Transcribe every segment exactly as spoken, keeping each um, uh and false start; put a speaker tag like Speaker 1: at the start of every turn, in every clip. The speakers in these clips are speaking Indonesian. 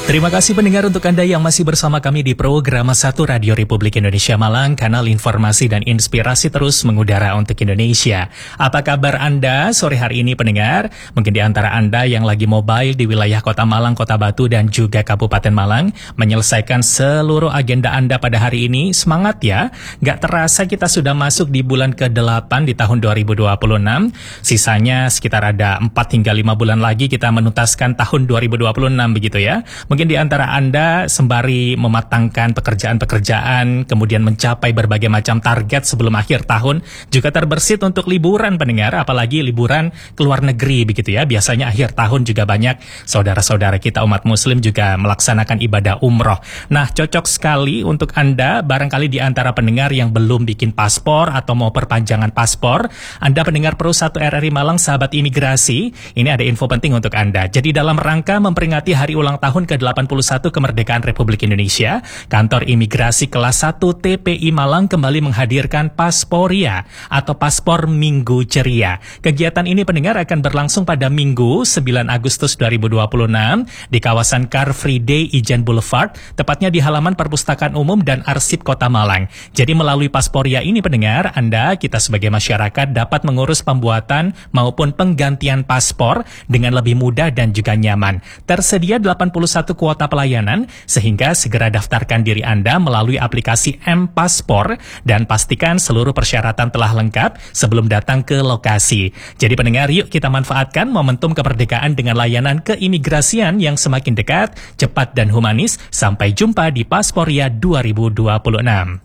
Speaker 1: Terima kasih pendengar untuk Anda yang masih bersama kami di program satu Radio Republik Indonesia Malang, kanal informasi dan inspirasi terus mengudara untuk Indonesia. Apa kabar Anda sore hari ini pendengar? Mungkin di antara Anda yang lagi mobile di wilayah Kota Malang, Kota Batu, dan juga Kabupaten Malang, menyelesaikan seluruh agenda Anda pada hari ini. Semangat ya, gak terasa kita sudah masuk di bulan ke delapan di tahun dua ribu dua puluh enam. Sisanya sekitar ada empat hingga lima bulan lagi kita menuntaskan tahun dua ribu dua puluh enam begitu ya. Mungkin di antara Anda sembari mematangkan pekerjaan-pekerjaan, kemudian mencapai berbagai macam target sebelum akhir tahun, juga terbersit untuk liburan pendengar, apalagi liburan ke luar negeri begitu ya. Biasanya akhir tahun juga banyak saudara-saudara kita umat muslim juga melaksanakan ibadah umroh. Nah, cocok sekali untuk Anda, barangkali di antara pendengar yang belum bikin paspor atau mau perpanjangan paspor, Anda pendengar Pro satu R R I Malang, sahabat imigrasi, ini ada info penting untuk Anda. Jadi dalam rangka memperingati hari ulang tahun ke delapan puluh satu kemerdekaan Republik Indonesia, Kantor Imigrasi Kelas satu T P I Malang kembali menghadirkan Pasporia atau Paspor Minggu Ceria. Kegiatan ini pendengar akan berlangsung pada Minggu sembilan Agustus dua ribu dua puluh enam di kawasan Car Free Day Ijen Boulevard, tepatnya di halaman Perpustakaan Umum dan Arsip Kota Malang. Jadi melalui Pasporia ini pendengar, Anda, kita sebagai masyarakat dapat mengurus pembuatan maupun penggantian paspor dengan lebih mudah dan juga nyaman. Tersedia delapan puluh satu kuota pelayanan, sehingga segera daftarkan diri Anda melalui aplikasi M-Paspor dan pastikan seluruh persyaratan telah lengkap sebelum datang ke lokasi. Jadi pendengar, yuk kita manfaatkan momentum kemerdekaan dengan layanan keimigrasian yang semakin dekat, cepat dan humanis. Sampai jumpa di Pasporia dua ribu dua puluh enam.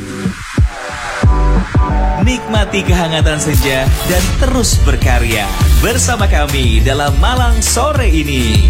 Speaker 2: Nikmati kehangatan senja dan terus berkarya bersama kami dalam Malang sore ini.